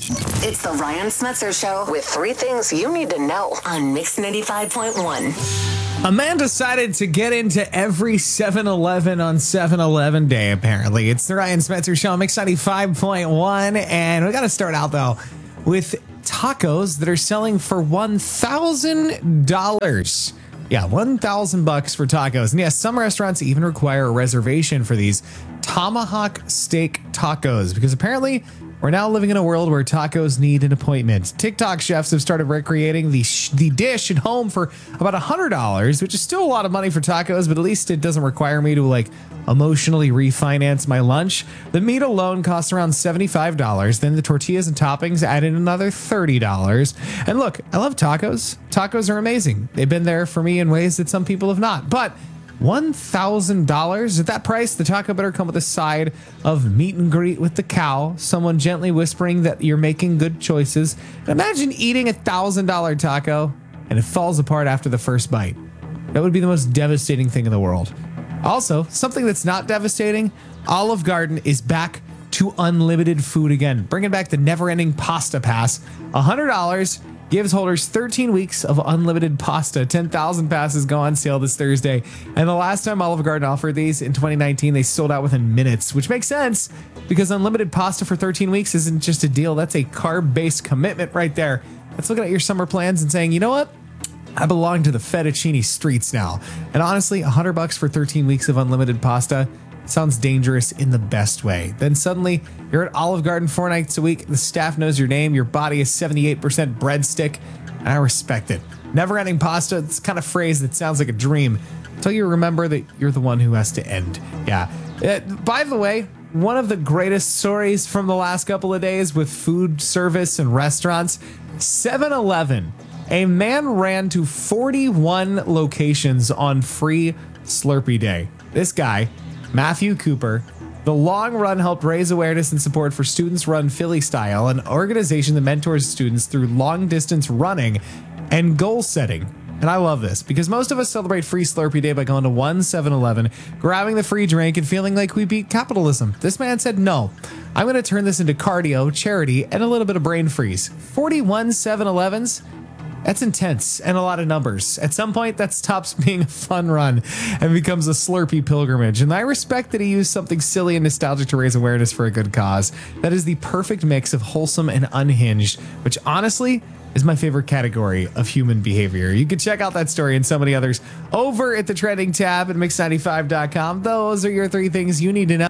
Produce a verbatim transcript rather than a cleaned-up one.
It's the Ryan Smetzer Show with three things you need to know on Mix ninety-five point one. A man decided to get into every seven eleven on seven eleven day, apparently. It's the Ryan Smetzer Show on Mix ninety-five point one. And we got to start out, though, with tacos that are selling for one thousand dollars. Yeah, one thousand bucks for tacos. And yes, some restaurants even require a reservation for these tomahawk steak tacos because apparently we're now living in a world where tacos need an appointment. TikTok chefs have started recreating the sh- the dish at home for about one hundred dollars, which is still a lot of money for tacos, but at least it doesn't require me to like emotionally refinance my lunch. The meat alone costs around seventy-five dollars. Then the tortillas and toppings added another thirty dollars. And look, I love tacos. Tacos are amazing. They've been there for me in ways that some people have not. But one thousand dollars at that price, the taco better come with a side of meet and greet with the cow, someone gently whispering that you're making good choices. And imagine eating a one thousand dollars taco and it falls apart after the first bite. That would be the most devastating thing in the world. Also, something that's not devastating, Olive Garden is back to unlimited food again, bringing back the never-ending pasta pass. one hundred dollars gives holders thirteen weeks of unlimited pasta. ten thousand passes go on sale this Thursday. And the last time Olive Garden offered these in twenty nineteen, they sold out within minutes, which makes sense because unlimited pasta for thirteen weeks isn't just a deal. That's a carb-based commitment right there. That's looking at your summer plans and saying, you know what? I belong to the fettuccine streets now. And honestly, one hundred bucks for thirteen weeks of unlimited pasta sounds dangerous in the best way. Then suddenly you're at Olive Garden four nights a week. The staff knows your name. Your body is seventy-eight percent breadstick. And I respect it. Never ending pasta. It's the kind of phrase that sounds like a dream until you remember that you're the one who has to end. Yeah. Uh, by the way, one of the greatest stories from the last couple of days with food service and restaurants, seven eleven. A man ran to forty-one locations on free Slurpee Day. This guy, Matthew Cooper, the long run helped raise awareness and support for Students Run Philly Style, an organization that mentors students through long distance running and goal setting. And I love this because most of us celebrate free Slurpee Day by going to one seven eleven, grabbing the free drink and feeling like we beat capitalism. This man said, no, I'm going to turn this into cardio, charity, and a little bit of brain freeze. forty-one seven elevens? That's intense and a lot of numbers. At some point, that stops being a fun run and becomes a Slurpee pilgrimage. And I respect that he used something silly and nostalgic to raise awareness for a good cause. That is the perfect mix of wholesome and unhinged, which honestly is my favorite category of human behavior. You can check out that story and so many others over at the trending tab at mix ninety-five dot com. Those are your three things you need to know.